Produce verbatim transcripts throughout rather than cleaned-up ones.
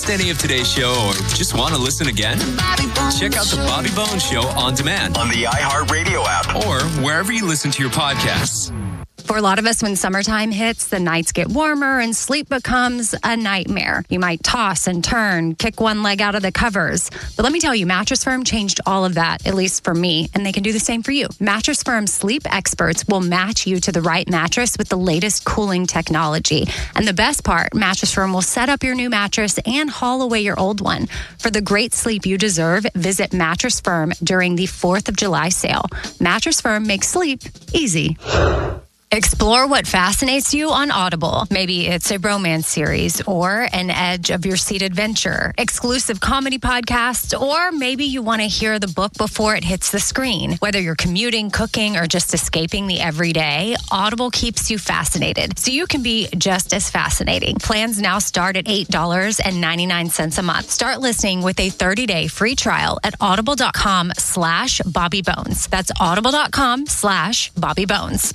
missed any of today's show or just want to listen again? Check out the Bobby Bones Show on demand on the iHeartRadio app or wherever you listen to your podcasts. For a lot of us, when summertime hits, the nights get warmer and sleep becomes a nightmare. You might toss and turn, kick one leg out of the covers. But let me tell you, Mattress Firm changed all of that, at least for me, and they can do the same for you. Mattress Firm sleep experts will match you to the right mattress with the latest cooling technology. And the best part, Mattress Firm will set up your new mattress and haul away your old one. For the great sleep you deserve, visit Mattress Firm during the fourth of July sale. Mattress Firm makes sleep easy. Explore what fascinates you on Audible. Maybe it's a romance series or an edge of your seat adventure, exclusive comedy podcasts, or maybe you want to hear the book before it hits the screen. Whether you're commuting, cooking, or just escaping the everyday, Audible keeps you fascinated, so you can be just as fascinating. Plans now start at eight dollars and ninety-nine cents a month. Start listening with a thirty-day free trial at audible.com slash Bobby Bones. That's audible.com slash Bobby Bones.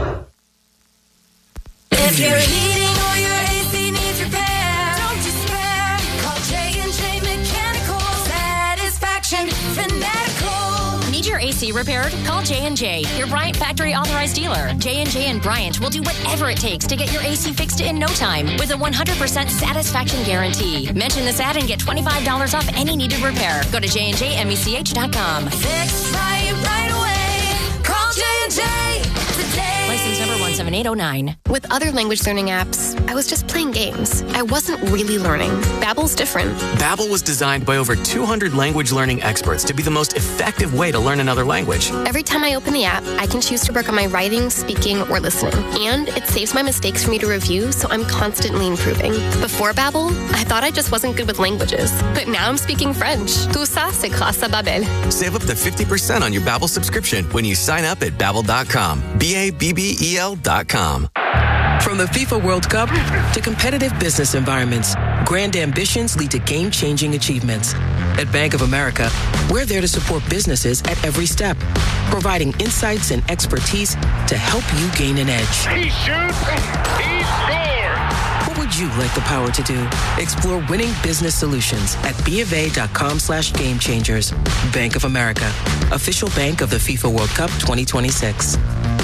If you're heating or your A C needs repair, don't despair. Call J and J Mechanical Satisfaction Fanatical. Need your A C repaired? Call J and J, your Bryant factory authorized dealer. J and J and Bryant will do whatever it takes to get your A C fixed in no time with a one hundred percent satisfaction guarantee. Mention this ad and get twenty-five dollars off any needed repair. Go to J and J mech dot com. Fix right right away. Call J and J today. License number one seven eight oh nine. With other language learning apps, I was just playing games. I wasn't really learning. Babbel's different. Babbel was designed by over two hundred language learning experts to be the most effective way to learn another language. Every time I open the app, I can choose to work on my writing, speaking, or listening. And it saves my mistakes for me to review, so I'm constantly improving. Before Babbel, I thought I just wasn't good with languages. But now I'm speaking French. Tout ça, c'est grâce à Babbel. Save up to fifty percent on your Babbel subscription when you sign up at babbel dot com. B A B B E L dot com. From the FIFA World Cup to competitive business environments, grand ambitions lead to game-changing achievements. At Bank of America, we're there to support businesses at every step, providing insights and expertise to help you gain an edge. He shoots, he scores! What would you like the power to do? Explore winning business solutions at BofA.com slash game changers. Bank of America, official bank of the FIFA World Cup twenty twenty-six.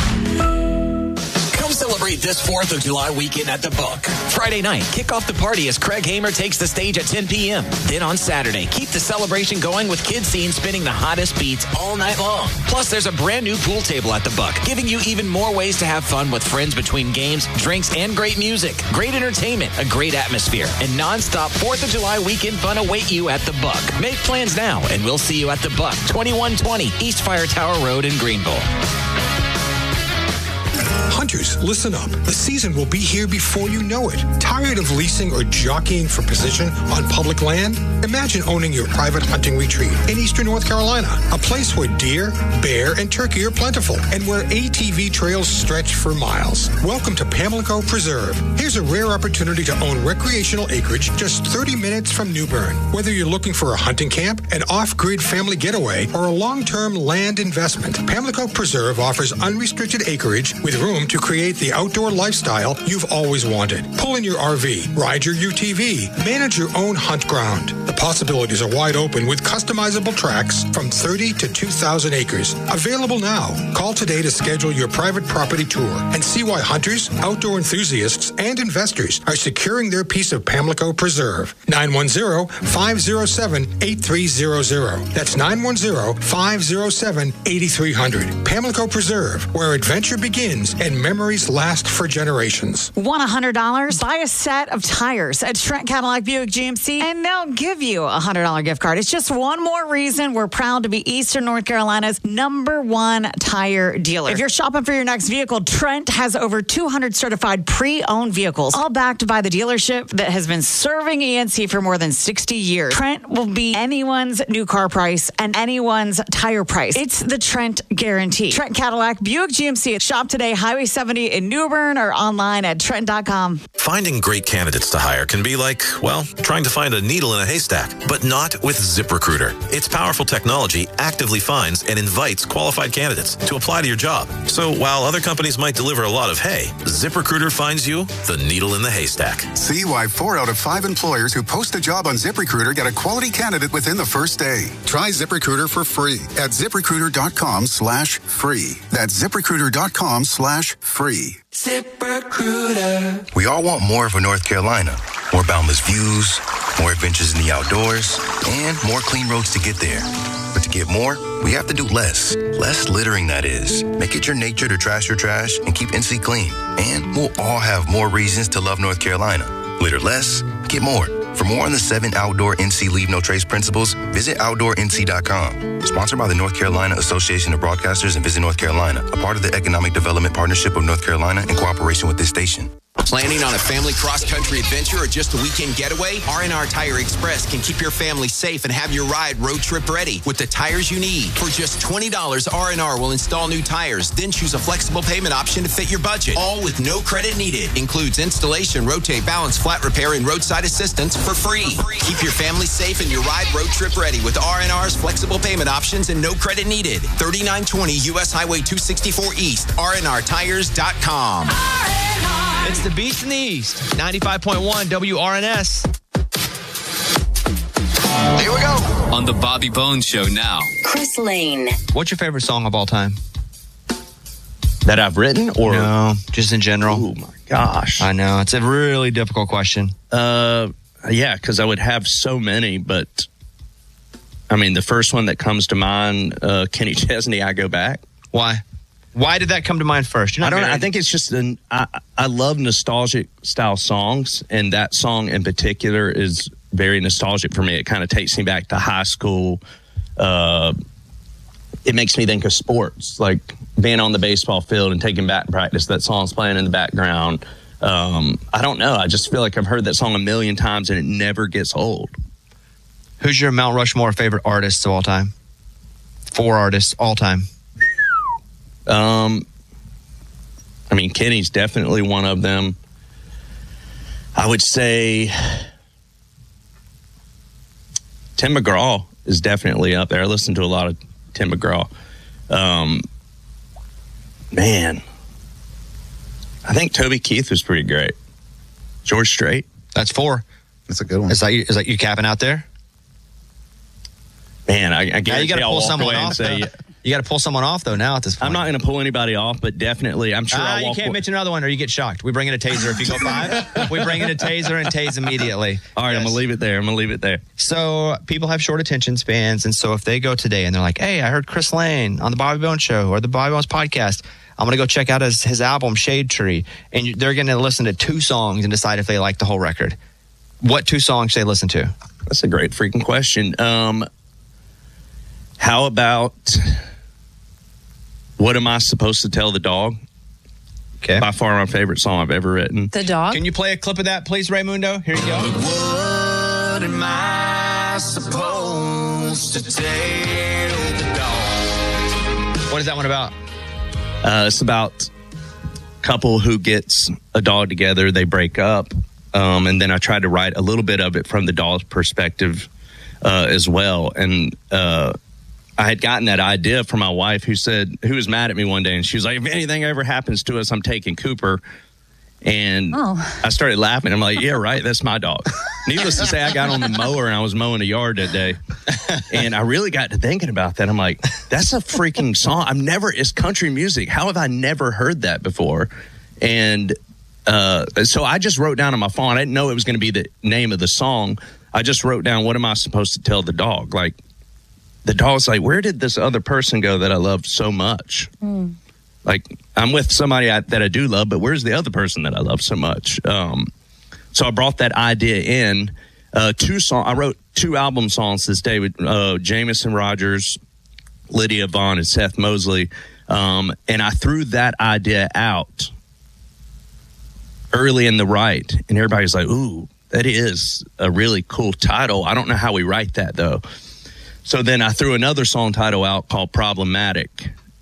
Celebrate this fourth of July weekend at the Book. Friday night, kick off the party as Craig Hamer takes the stage at ten p.m. Then on Saturday, keep the celebration going with Kid Scene spinning the hottest beats all night long. Plus, there's a brand new pool table at the Book, giving you even more ways to have fun with friends between games, drinks, and great music. Great entertainment, a great atmosphere, and non-stop fourth of July weekend fun await you at the Book. Make plans now, and we'll see you at the Book, twenty-one twenty East Fire Tower Road in Greenville. Hunters, listen up. The season will be here before you know it. Tired of leasing or jockeying for position on public land? Imagine owning your private hunting retreat in eastern North Carolina, a place where deer, bear, and turkey are plentiful, and where A T V trails stretch for miles. Welcome to Pamlico Preserve. Here's a rare opportunity to own recreational acreage just thirty minutes from New Bern. Whether you're looking for a hunting camp, an off-grid family getaway, or a long-term land investment, Pamlico Preserve offers unrestricted acreage with room to create the outdoor lifestyle you've always wanted. Pull in your R V, ride your U T V, manage your own hunt ground. The possibilities are wide open with customizable tracks from thirty to two thousand acres. Available now. Call today to schedule your private property tour and see why hunters, outdoor enthusiasts, and investors are securing their piece of Pamlico Preserve. nine one zero, five zero seven, eight three zero zero. That's nine one zero, five zero seven, eight three zero zero. Pamlico Preserve, where adventure begins and memories last for generations. Want one hundred dollars? Buy a set of tires at Trent Cadillac Buick G M C and they'll give you a one hundred dollars gift card. It's just one more reason we're proud to be Eastern North Carolina's number one tire dealer. If you're shopping for your next vehicle, Trent has over two hundred certified pre-owned vehicles, all backed by the dealership that has been serving E N C for more than sixty years. Trent will be anyone's new car price and anyone's tire price. It's the Trent guarantee. Trent Cadillac Buick G M C. Shop today, Highway Highway seventy in New Bern or online at Trent dot com. Finding great candidates to hire can be like, well, trying to find a needle in a haystack, but not with ZipRecruiter. Its powerful technology actively finds and invites qualified candidates to apply to your job. So while other companies might deliver a lot of hay, ZipRecruiter finds you the needle in the haystack. See why four out of five employers who post a job on ZipRecruiter get a quality candidate within the first day. Try ZipRecruiter for free at ZipRecruiter.com slash free. That's ZipRecruiter.com slash free. ZipRecruiter. We all want more for North Carolina. More boundless views, more adventures in the outdoors, and more clean roads to get there. But to get more, we have to do less. Less littering, that is. Make it your nature to trash your trash and keep N C clean. And we'll all have more reasons to love North Carolina. Litter less, get more. For more on the seven outdoor N C Leave No Trace principles, visit outdoor N C dot com. Sponsored by the North Carolina Association of Broadcasters and Visit North Carolina, a part of the Economic Development Partnership of North Carolina in cooperation with this station. Planning on a family cross-country adventure or just a weekend getaway? R and R Tire Express can keep your family safe and have your ride road trip ready with the tires you need. For just twenty dollars, R and R will install new tires, then choose a flexible payment option to fit your budget. All with no credit needed. Includes installation, rotate, balance, flat repair, and roadside assistance for free. Keep your family safe and your ride road trip ready with R and R's flexible payment options and no credit needed. thirty-nine twenty U S Highway two sixty-four East, R and R tires dot com. It's the Beast in the East, ninety-five point one W R N S. Here we go. On the Bobby Bones Show now. Chris Lane. What's your favorite song of all time? That I've written or? No, just in general. Oh, my gosh. I know. It's a really difficult question. Uh, yeah, because I would have so many, but I mean, the first one that comes to mind, uh, Kenny Chesney, I Go Back. Why? Why did that come to mind first? You're not I don't know. married. I think it's just an, I, I love nostalgic style songs, and that song in particular is very nostalgic for me. It kind of takes me back to high school. Uh, it makes me think of sports, like being on the baseball field and taking bat practice. That song's playing in the background. Um, I don't know. I just feel like I've heard that song a million times, and it never gets old. Who's your Mount Rushmore favorite artists of all time? Four artists all time. Um, I mean, Kenny's definitely one of them. I would say Tim McGraw is definitely up there. I listen to a lot of Tim McGraw. Um, man, I think Toby Keith was pretty great. George Strait. That's four. That's a good one. Is that you, is that you capping out there? Man, I, I guarantee you got to I'll pull walk someone away and off. say, You got to pull someone off though. Now at this point, I'm not going to pull anybody off, but definitely, I'm sure Ah, I'll you walk can't away. mention another one, or you get shocked. We bring in a taser if you go five. We bring in a taser and tase immediately. All right, Yes. I'm going to leave it there. I'm going to leave it there. So people have short attention spans, and so if they go today and they're like, "Hey, I heard Chris Lane on the Bobby Bones Show or the Bobby Bones podcast. I'm going to go check out his, his album Shade Tree," and you- they're going to listen to two songs and decide if they like the whole record. What two songs should they listen to? That's a great freaking question. Um, how about What Am I Supposed to Tell the Dog? Okay. By far my favorite song I've ever written. The dog? Can you play a clip of that, please, Raymundo? Here you go. What am I supposed to tell the dog? What is that one about? Uh, it's about a couple who gets a dog together. They break up. Um, and then I tried to write a little bit of it from the dog's perspective uh, as well. And uh, I had gotten that idea from my wife, who said, who was mad at me one day. And she was like, if anything ever happens to us, I'm taking Cooper. And Oh. I started laughing. I'm like, yeah, right. That's my dog. Needless to say, I got on the mower and I was mowing a yard that day. And I really got to thinking about that. I'm like, that's a freaking song. I've never, it's country music. How have I never heard that before? And uh, so I just wrote down on my phone. I didn't know it was going to be the name of the song. I just wrote down, what am I supposed to tell the dog? Like, the dog's like, where did this other person go that I love so much? Mm. Like, I'm with somebody I, that I do love, but where's the other person that I love so much? Um, so I brought that idea in. Uh, two song, I wrote two album songs this day with uh, Jameson Rogers, Lydia Vaughn, and Seth Mosley. Um, and I threw that idea out early in the write. And everybody's like, ooh, that is a really cool title. I don't know how we write that, though. So then I threw another song title out called Problematic.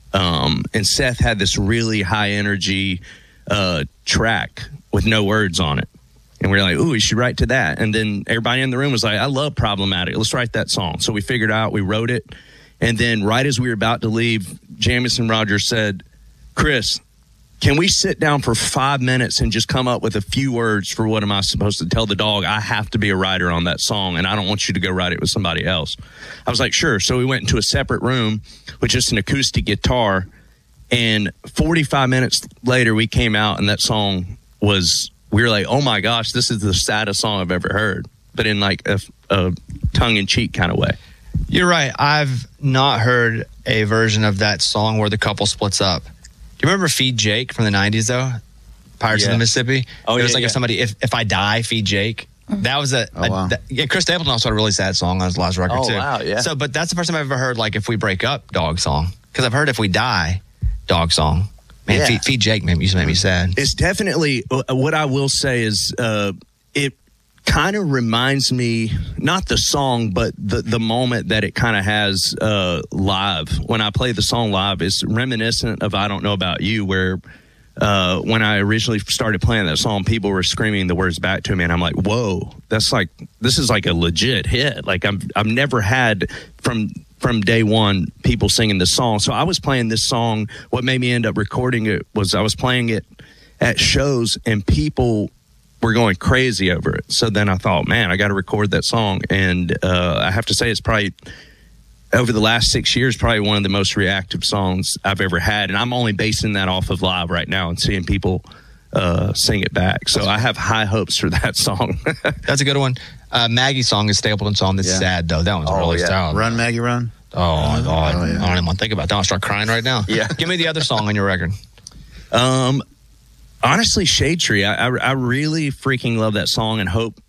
Um, and Seth had this really high energy uh, track with no words on it. And we were like, ooh, we should write to that. And then everybody in the room was like, I love Problematic. Let's write that song. So we figured out, we wrote it. And then right as we were about to leave, Jamison Rogers said, Chris, can we sit down for five minutes and just come up with a few words for what am I supposed to tell the dog? I have to be a writer on that song, and I don't want you to go write it with somebody else. I was like, sure. So we went into a separate room with just an acoustic guitar, and forty-five minutes later, we came out, and that song was, we were like, oh my gosh, this is the saddest song I've ever heard, but in like a, a tongue-in-cheek kind of way. You're right. I've not heard a version of that song where the couple splits up. Do you remember Feed Jake from the nineties, though? Pirates Yeah. of the Mississippi? Oh, It was yeah, like yeah. if somebody, if, if I die, feed Jake. That was a, Oh, a- wow. that- yeah, Chris Stapleton also had a really sad song on his last record, Oh, too. wow, yeah. So, but that's the first time I've ever heard, like, if we break up, dog song. Because I've heard if we die, dog song. Man, Yeah. feed, feed Jake made, used to make me sad. It's definitely, uh, what I will say is uh, it kind of reminds me, not the song, but the, the moment that it kind of has uh, live. When I play the song live, it's reminiscent of I Don't Know About You, where uh, when I originally started playing that song, people were screaming the words back to me, and I'm like, whoa, that's like, this is like a legit hit. Like, I've, I've never had from from day one people singing this song. So I was playing this song. What made me end up recording it was I was playing it at shows, and people were going crazy over it. So then I thought, man, I got to record that song. And uh, I have to say, it's probably, over the last six years, probably one of the most reactive songs I've ever had. And I'm only basing that off of live right now and seeing people uh, sing it back. So I have high hopes for that song. That's a good one. Uh, Maggie's song is Stapleton's song. That's Yeah. sad, though. That one's Oh, really yeah. sad. Run, Maggie, run. Oh, my God. Oh, yeah. I don't even want to think about that. I'll start crying right now. Yeah. Give me the other song on your record. Um, honestly, Shade Tree. I, I I really freaking love that song and hope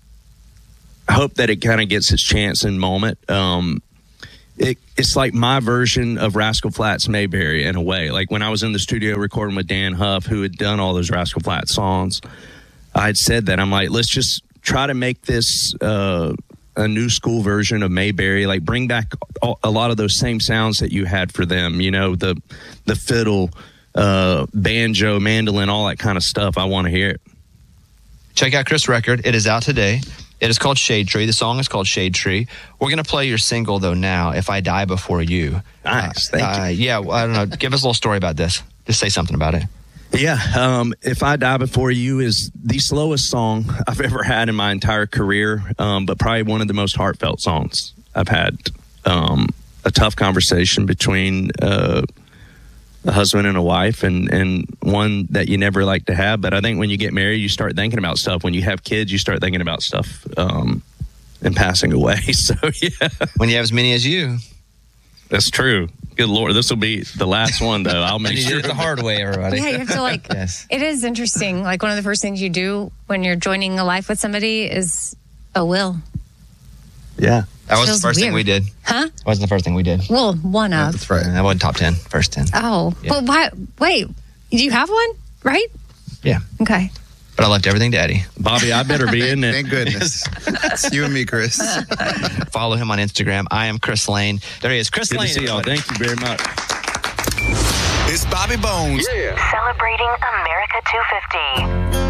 hope that it kind of gets its chance and moment. Um, it it's like my version of Rascal Flatts Mayberry in a way. Like when I was in the studio recording with Dan Huff, who had done all those Rascal Flatts songs, I had said that I'm like, let's just try to make this uh, a new school version of Mayberry. Like bring back a lot of those same sounds that you had for them. You know, the the fiddle. Uh, banjo, mandolin, all that kind of stuff. I want to hear it. Check out Chris' record. It is out today. It is called Shade Tree. The song is called Shade Tree. We're going to play your single, though, now, If I Die Before You. Nice. Uh, Thank uh, yeah, well, I don't know. Give us a little story about this. Just say something about it. Yeah. Um, If I Die Before You is the slowest song I've ever had in my entire career, um, but probably one of the most heartfelt songs I've had. Um, a tough conversation between uh, a husband and a wife, and, and one that you never like to have. But I think when you get married, you start thinking about stuff. When you have kids, you start thinking about stuff um, and passing away. So, yeah. When you have as many as you. That's true. Good Lord. This will be the last one, though. I'll make And you sure. did it the hard way, everybody. Yeah, you have to like, Yes. it is interesting. Like one of the first things you do when you're joining a life with somebody is a will. Yeah. That was Feels the first thing we weird. did. Huh? That wasn't the first thing we did. Well, one of. That's right. That wasn't top ten. First ten. Oh, Yeah. but why? Wait, do you have one? Right? Yeah. Okay. But I left everything to Eddie. Bobby, I better be in it. Thank goodness. It's you and me, Chris. Follow him on Instagram. I am Chris Lane. There he is. Chris Good Lane. to see y'all. everybody. Thank you very much. It's Bobby Bones. Celebrating America two fifty.